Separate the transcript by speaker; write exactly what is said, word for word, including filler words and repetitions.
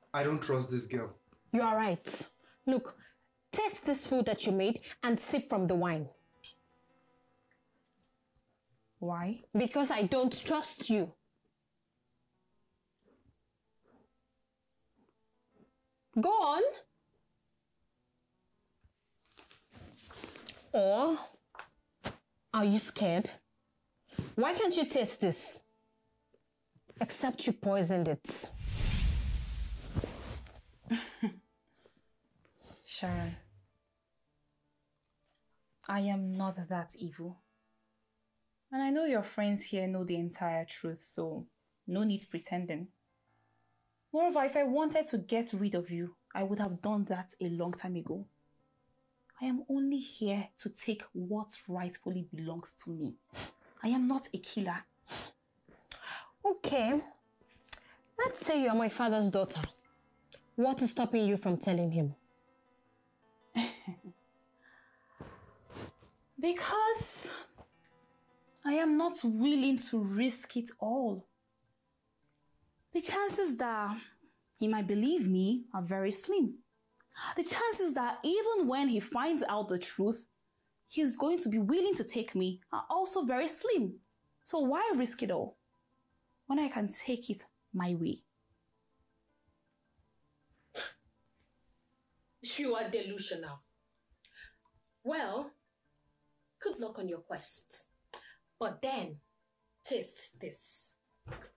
Speaker 1: I don't trust this girl.
Speaker 2: You are right. Look, taste this food that you made and sip from the wine.
Speaker 3: Why?
Speaker 2: Because I don't trust you. Go on. Or are you scared? Why can't you taste this? Except you poisoned it.
Speaker 3: Sharon, I am not that evil. And I know your friends here know the entire truth, so no need pretending. Moreover, if I wanted to get rid of you, I would have done that a long time ago. I am only here to take what rightfully belongs to me. I am not a killer.
Speaker 2: Okay. Let's say you're my father's daughter. What is stopping you from telling him?
Speaker 3: Because I am not willing to risk it all. The chances that he might believe me are very slim. The chances that even when he finds out the truth, he's going to be willing to take me are also very slim. So why risk it all when I can take it my way?
Speaker 2: You are delusional. Well, good luck on your quest. But then, taste this.